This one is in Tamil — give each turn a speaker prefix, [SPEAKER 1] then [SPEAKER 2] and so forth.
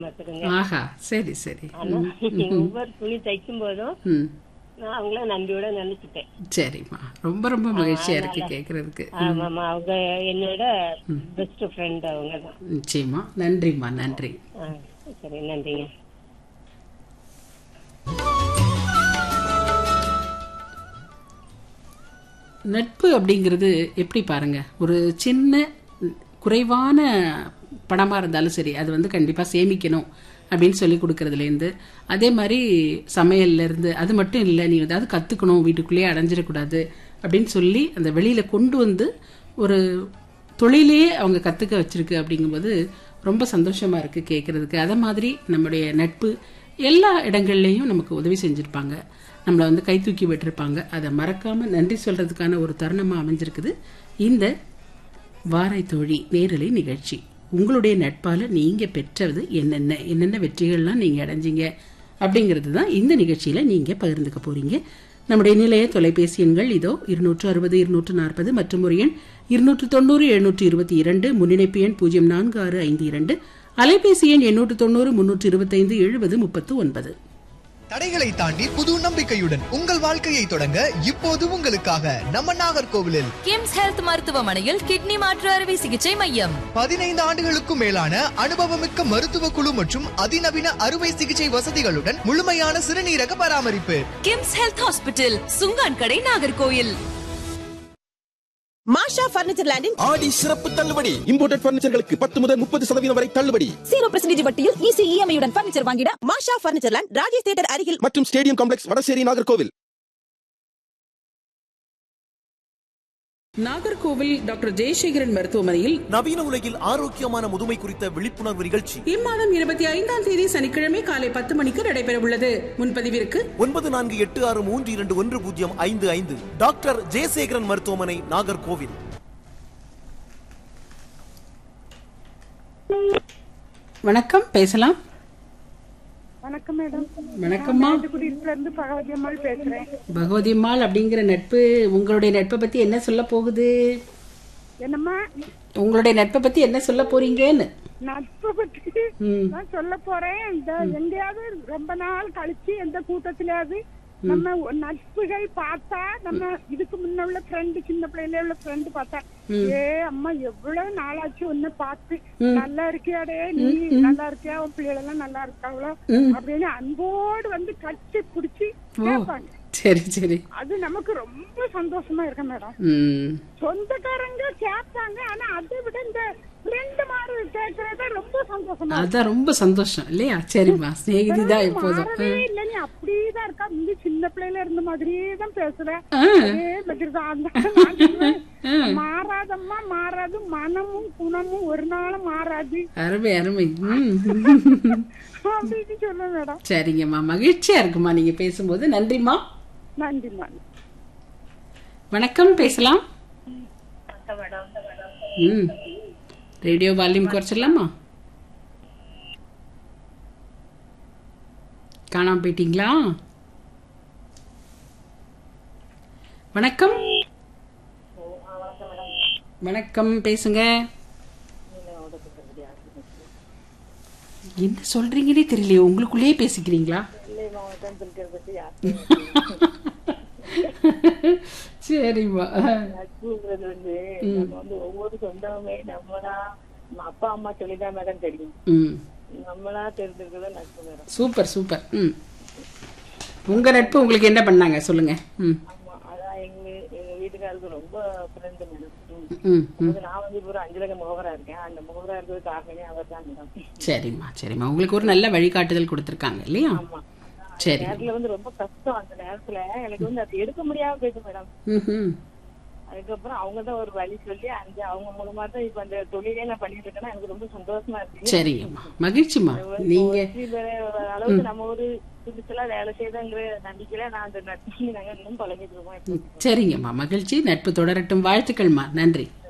[SPEAKER 1] பாத்துக்கோங்க.
[SPEAKER 2] ஆஹா, சரி சரி.
[SPEAKER 1] ஆனா ஒவ்வொரு துணி தைக்கும் போதும்
[SPEAKER 2] ம்,
[SPEAKER 1] நான் அவங்கள நம்பியோட நினைச்சிட்டேன்.
[SPEAKER 2] சரிம்மா. ரொம்ப ரொம்ப மகிழ்ச்சியா இருக்கு
[SPEAKER 1] அதனால
[SPEAKER 2] கேட்கறதுக்கு.
[SPEAKER 1] ஆமாமா, அவங்க என்னோட பெஸ்ட் ஃப்ரெண்ட் அவங்க தான்.
[SPEAKER 2] நிச்சயமா. நன்றிம்மா, நன்றி.
[SPEAKER 1] சரி, நன்றிங்க.
[SPEAKER 2] நட்பு அப்படிங்கிறது எப்படி பாருங்க, ஒரு சின்ன குறைவான பணமாக இருந்தாலும் சரி, அது வந்து கண்டிப்பாக சேமிக்கணும் அப்படின்னு சொல்லி கொடுக்கறதுலேருந்து, அதே மாதிரி சமையல்லேருந்து, அது மட்டும் இல்லை, நீ ஏதாவது கற்றுக்கணும், வீட்டுக்குள்ளேயே அடைஞ்சிடக்கூடாது அப்படின்னு சொல்லி அந்த வெளியில் கொண்டு வந்து ஒரு தொழிலையே அவங்க கற்றுக்க வச்சிருக்கு. அப்படிங்கும்போது ரொம்ப சந்தோஷமாக இருக்குது கேட்குறதுக்கு. அதே மாதிரி நம்முடைய நட்பு எல்லா இடங்கள்லையும் நமக்கு உதவி செஞ்சுருப்பாங்க, நம்மளை வந்து கை தூக்கி விட்டுருப்பாங்க. அதை மறக்காமல் நன்றி சொல்கிறதுக்கான ஒரு தருணமாக அமைஞ்சிருக்குது இந்த வாராய் தோழி நேரலை நிகழ்ச்சி. உங்களுடைய நட்பால் நீங்கள் பெற்றது என்னென்ன வெற்றிகள்லாம் நீங்கள் அடைஞ்சிங்க அப்படிங்கிறது தான் இந்த நிகழ்ச்சியில் நீங்கள் பகிர்ந்துக்க போகிறீங்க. நம்முடைய நிலைய தொலைபேசி எண்கள் இதோ 260 240 மற்றும் ஒரு எண் 290 722, முன்னிணைப்பு எண் 046552, அலைபேசி எண் 890 325 70 39.
[SPEAKER 3] தடைகளை தாண்டி புது நம்பிக்கையுடன் உங்கள் வாழ்க்கையை தொடங்க இப்போது உங்களுக்காக நம்ம நாகர்கோவிலில்
[SPEAKER 4] கிம்ஸ் ஹெல்த் மருத்துவமனையில் கிட்னி மாற்று அறுவை சிகிச்சை மையம்.
[SPEAKER 3] 15 ஆண்டுகளுக்கும் மேலான அனுபவமிக்க மருத்துவ குழு மற்றும் அதிநவீன அறுவை சிகிச்சை வசதிகளுடன் முழுமையான சிறுநீரக பராமரிப்பு.
[SPEAKER 4] கிம்ஸ் ஹெல்த் ஹாஸ்பிட்டல், சுங்கான் கடை, நாகர்கோயில்.
[SPEAKER 5] மாஷா பர்னிச்சர் லேண்டின்
[SPEAKER 6] ஆடி சிறப்பு தள்ளுபடி. இம்போர்ட்டட் பர்னிச்சர்களுக்கு 10 முதல் 30% வரை தள்ளுபடி.
[SPEAKER 5] 0% வட்டியில் ஈஸி இஎம்ஐயுடன் பர்னிச்சர் வாங்கிட மாஷா பர்னிச்சர் லேண்ட், ராஜேஷ் தியேட்டர் அருகில்
[SPEAKER 6] மற்றும் stadium complex, Vadasery, Nagercoil.
[SPEAKER 2] Nagercoil doctor Jayasekaran மருத்துவமனையில்
[SPEAKER 7] நவீன உலகில் ஆரோக்கியமான முதுமை குறித்த விழிப்புணர்வு நிகழ்ச்சி
[SPEAKER 2] இம்மாதம் 25ஆம் தேதி சனிக்கிழமை காலை 10 மணிக்கு நடைபெற உள்ளது. முன்பதிவிற்கு
[SPEAKER 7] 9486311055. டாக்டர் ஜெயசேகரன் மருத்துவமனை, நாகர்கோவில்.
[SPEAKER 2] வணக்கம், பேசலாம்.
[SPEAKER 8] வணக்கம் மேடம்.
[SPEAKER 2] வணக்கம்மா.
[SPEAKER 8] குடியிருப்புல இருந்து பகவதி அம்மாள் பேசுறேன்.
[SPEAKER 2] பகவதி அம்மாள் அப்படிங்கிற நட்பு, உங்களுடைய நட்பை பத்தி என்ன சொல்ல போகுது?
[SPEAKER 8] என்னம்மா?
[SPEAKER 2] உங்களுடைய நட்பை பத்தி என்ன சொல்ல போறீங்கன்னு?
[SPEAKER 8] நட்பை பத்தி நான் சொல்ல போறேன். இந்த எங்கேயாவது ரொம்ப நாள் கழிச்சு எந்த கூட்டத்திலாவது நம்ம நட்புகள் பார்த்தா, நம்ம இதுக்கு முன்ன உள்ள ஃப்ரெண்டு, சின்ன பிள்ளையில உள்ள ஃப்ரெண்டு பார்த்தா, ஏ அம்மா எவ்வளவு நாளாச்சு ஒன்னு பார்த்து, நல்லா இருக்கியாடே, நீ நல்லா இருக்கியா, உன் பிள்ளைகள் எல்லாம் நல்லா இருக்காங்களோ அப்படின்னு அன்போடு வந்து கட்டி பிடிச்சி கேட்பாங்க.
[SPEAKER 2] சரி சரி.
[SPEAKER 8] அது நமக்கு ரொம்ப சந்தோஷமா இருக்கு மேடம். சொந்தக்காரங்க கேட்பாங்க, ஆனா அதை விட இந்த ஃப்ரெண்ட் மாதிரி கேட்கறத ரொம்ப சந்தோஷமா.
[SPEAKER 2] அதான் ரொம்ப சந்தோஷம் இல்லையா? சரிம்மா, ஸ்நேகிதி தான் எப்போதும்.
[SPEAKER 8] இல்ல, நீ அப்படியேதான் இருக்கா, இந்த சின்ன பிள்ளைல இருந்த மாதிரியே தான் பேசுறேன், மாறாதம்மா, மாறாது, மனமும் குணமும் ஒரு நாளும் மாறாது.
[SPEAKER 2] அருமை அருமை.
[SPEAKER 8] அப்படின்னு சொல்லுவேன் மேடம்.
[SPEAKER 2] சரிங்கம்மா, மகிழ்ச்சியா இருக்குமா நீங்க பேசும்போது. நன்றிம்மா.
[SPEAKER 8] நன்றிம்மா.
[SPEAKER 2] வணக்கம், பேசலாம். Radio volume குறைச்சிடலாமா? காணாம போயிட்டீங்களா? வணக்கம். வணக்கம், பேசுங்க. என்ன சொல்றீங்கன்னே தெரியலையே, உங்களுக்குள்ளேயே பேசிக்கிறீங்களா? சரிம்மா.
[SPEAKER 1] நட்புங்கிறது வந்து நம்ம வந்து ஒவ்வொரு சொந்தமே நம்மளா அப்பா அம்மா சொல்லிதான் மேடம் தெரியும். நம்மளா தெரிஞ்சிருக்கிறத நட்பு மேடம்.
[SPEAKER 2] Super super. உங்க நட்பு உங்களுக்கு என்ன பண்ணாங்க சொல்லுங்க.
[SPEAKER 1] ஆமா, அதான் எங்க வீட்டுக்காருக்கு ரொம்ப ஃப்ரெண்டு மேடம். நான் வந்து ஒரு 5 லட்சம் முகவரா இருக்கேன். அந்த முகவரா இருக்கிறது காரணமே அவர் தான் மேடம். சரிம்மா
[SPEAKER 2] சரிம்மா, உங்களுக்கு ஒரு நல்ல வழிகாட்டுதல் கொடுத்திருக்காங்க இல்லையா?
[SPEAKER 1] ஆமா.
[SPEAKER 2] சரி.
[SPEAKER 1] நேரத்துல வந்து ரொம்ப கஷ்டம். அந்த நேரத்துல எனக்கு வந்து அது எடுக்க முடியாம போயிடுச்சு மேடம். அதுக்கப்புறம் அவங்கதான் ஒரு வழி சொல்லி அவங்க மூலமா தான் இப்ப அந்த தொழிலே நான் பண்ணிட்டு இருக்கேன்னா எனக்கு ரொம்ப சந்தோஷமா இருக்கு.
[SPEAKER 2] சரிங்கம்மா, மகிழ்ச்சிமா. நீங்க
[SPEAKER 1] அளவுக்கு நம்ம ஒரு புதுசலா வேலை செய்தாங்கிற நம்பிக்கையில நான் அந்த நட்பு நாங்க இன்னும் பழகிட்டு இருக்கோம்.
[SPEAKER 2] சரிங்கம்மா, மகிழ்ச்சி. நட்பு தொடரட்டும். வாழ்த்துக்கள்மா. நன்றி.